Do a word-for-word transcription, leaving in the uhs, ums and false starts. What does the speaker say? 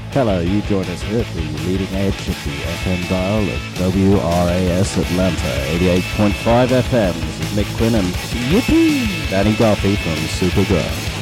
Hello, you join us here at the leading edge of the F M dial of W R A S Atlanta, eighty-eight point five F M. This is Mick Quinn and Yippee! Danny Duffy from Supergirl.